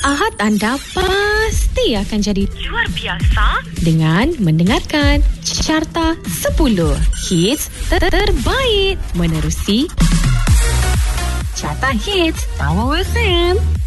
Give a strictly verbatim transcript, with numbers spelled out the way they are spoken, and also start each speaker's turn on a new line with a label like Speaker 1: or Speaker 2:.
Speaker 1: Ahad anda pasti akan jadi luar biasa dengan mendengarkan Carta sepuluh Hits ter- terbaik menerusi Carta Hits Power F M.